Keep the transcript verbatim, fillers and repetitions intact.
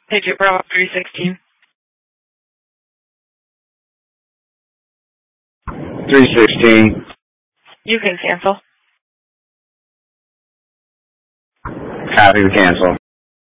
Digit Bravo three sixteen. three sixteen. You can cancel. Copy to cancel.